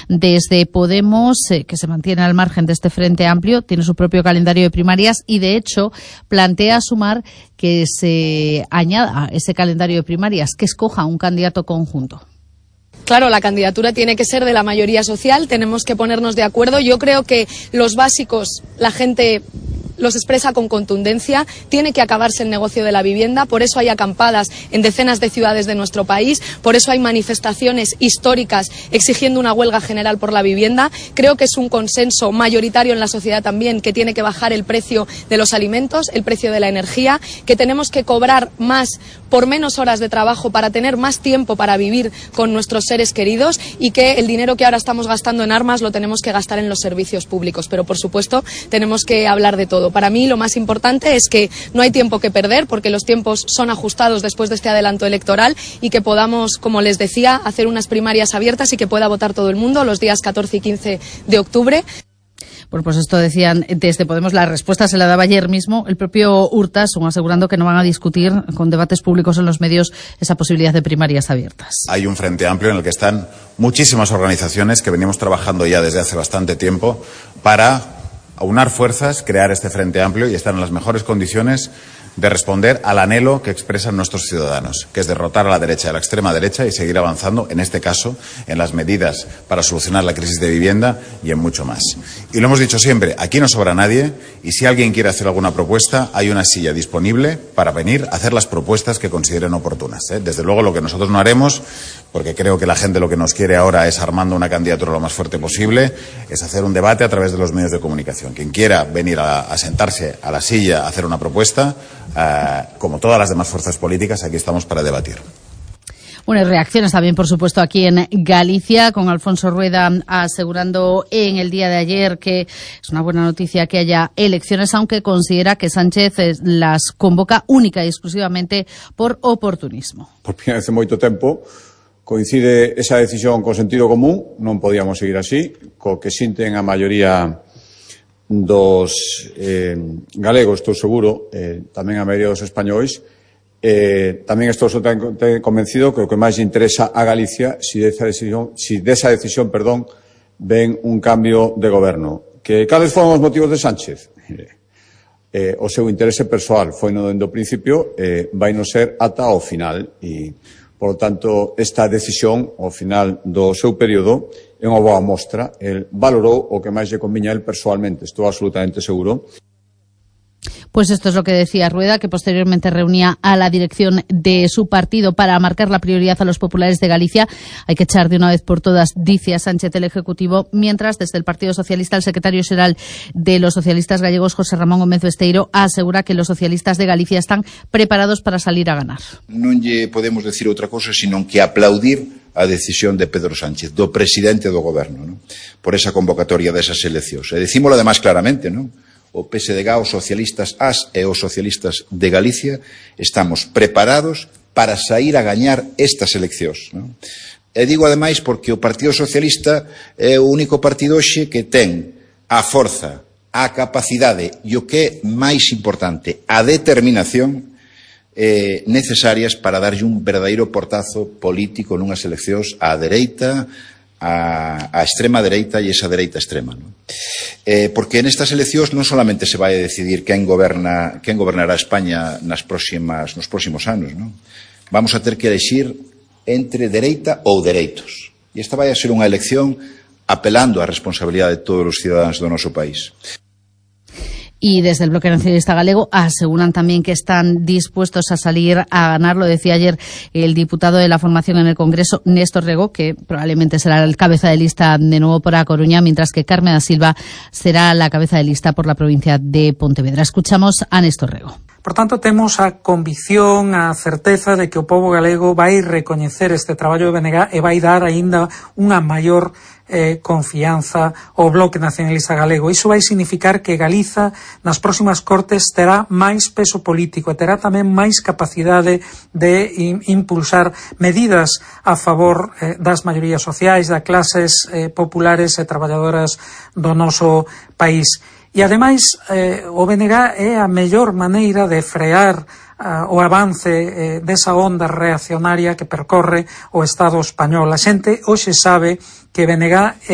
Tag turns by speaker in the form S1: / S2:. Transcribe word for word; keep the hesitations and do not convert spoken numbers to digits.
S1: Desde Podemos, eh, que se mantiene al margen de este Frente Amplio, tiene su propio calendario de primarias y, de hecho, plantea sumar que se añada a ese calendario de primarias, que escoja un candidato conjunto.
S2: Claro, la candidatura tiene que ser de la mayoría social, tenemos que ponernos de acuerdo. Yo creo que los básicos, la gente los expresa con contundencia. Tiene que acabarse el negocio de la vivienda, por eso hay acampadas en decenas de ciudades de nuestro país, por eso hay manifestaciones históricas exigiendo una huelga general por la vivienda. Creo que es un consenso mayoritario en la sociedad también que tiene que bajar el precio de los alimentos, el precio de la energía, que tenemos que cobrar más por menos horas de trabajo para tener más tiempo para vivir con nuestros seres queridos y que el dinero que ahora estamos gastando en armas lo tenemos que gastar en los servicios públicos. Pero, por supuesto, tenemos que hablar de todo. Para mí lo más importante es que no hay tiempo que perder porque los tiempos son ajustados después de este adelanto electoral y que podamos, como les decía, hacer unas primarias abiertas y que pueda votar todo el mundo los días catorce y quince de octubre.
S1: Bueno, pues esto decían desde Podemos. La respuesta se la daba ayer mismo el propio Urtasun, asegurando que no van a discutir con debates públicos en los medios esa posibilidad de primarias abiertas.
S3: Hay un frente amplio en el que están muchísimas organizaciones que venimos trabajando ya desde hace bastante tiempo para aunar fuerzas, crear este frente amplio y estar en las mejores condiciones de responder al anhelo que expresan nuestros ciudadanos, que es derrotar a la derecha, a la extrema derecha y seguir avanzando, en este caso, en las medidas para solucionar la crisis de vivienda y en mucho más. Y lo hemos dicho siempre, aquí no sobra nadie y si alguien quiere hacer alguna propuesta, hay una silla disponible para venir a hacer las propuestas que consideren oportunas, ¿eh? Desde luego, lo que nosotros no haremos, porque creo que la gente lo que nos quiere ahora es armando una candidatura lo más fuerte posible, es hacer un debate a través de los medios de comunicación. Quien quiera venir a, a sentarse a la silla a hacer una propuesta, Uh, como todas las demás fuerzas políticas, aquí estamos para debatir.
S1: Bueno, y reacciones también, por supuesto, aquí en Galicia, con Alfonso Rueda asegurando en el día de ayer que es una buena noticia que haya elecciones, aunque considera que Sánchez las convoca única y exclusivamente por oportunismo.
S4: Por primeira vez en moito tempo coincide esa decisión con sentido común, non podíamos seguir así, co que sinten a maioría dos eh, galegos, estou seguro, eh, tamén a maioría dos españois. Eh, tamén estou absolutamente convencido que o que máis interesa a Galicia si desa decisión, si desa decisión, perdón, ven un cambio de goberno. Que cales foron os motivos de Sánchez? Eh, o seu interese persoal foi no dende o principio, eh, vai no ser ata o final e, por lo tanto, esta decisión ao final do seu período é unha boa mostra. El valorou o que máis lle conviña a él persoalmente, estou absolutamente seguro.
S1: Pues esto es lo que decía Rueda, que posteriormente reunía a la dirección de su partido para marcar la prioridad a los populares de Galicia. Hay que echar de una vez por todas, dice a Sánchez el Ejecutivo, mientras desde el Partido Socialista el secretario xeral de los socialistas gallegos, José Ramón Gómez Besteiro, asegura que los socialistas de Galicia están preparados para salir a ganar.
S5: Non lle podemos decir outra cosa senón que aplaudir a decisión de Pedro Sánchez, do presidente do goberno, ¿no?, por esa convocatoria desas eleccións. E dicímolo además claramente, ¿no?, o P S D G, os socialistas as e os socialistas de Galicia estamos preparados para sair a gañar estas eleccións, ¿no? E digo ademais porque o Partido Socialista é o único partido hoxe que ten a forza, a capacidade e o que é máis importante, a determinación eh, necesarias para darlle un verdadeiro portazo político nunhas eleccións á dereita, a, a extrema dereita e esa dereita extrema, ¿no? Eh, porque nestas eleccións non solamente se vai a decidir quen goberna, quen gobernará España nas próximas, nos próximos anos, ¿no? Vamos a ter que elexir entre dereita ou dereitos. E esta vai a ser unha elección apelando á responsabilidade de todos os cidadáns do noso país.
S1: Y desde el Bloque Nacionalista Galego aseguran también que están dispuestos a salir a ganar. Lo decía ayer el diputado de la formación en el Congreso, Néstor Rego, que probablemente será el cabeza de lista de nuevo por A Coruña, mientras que Carmen da Silva será la cabeza de lista por la provincia de Pontevedra. Escuchamos a Néstor Rego.
S6: Por tanto, temos a convicción, a certeza de que o pobo galego vai recoñecer este traballo de B N G e vai dar aínda unha maior eh, confianza ao Bloque Nacionalista Galego. Iso vai significar que Galiza nas próximas cortes terá máis peso político e terá tamén máis capacidade de impulsar medidas a favor eh, das maiorías sociais, das clases eh, populares e traballadoras do noso país. E, ademais, eh, o B N G é a mellor maneira de frear uh, o avance eh, desa onda reaccionaria que percorre o Estado español. A xente hoxe sabe que B N G é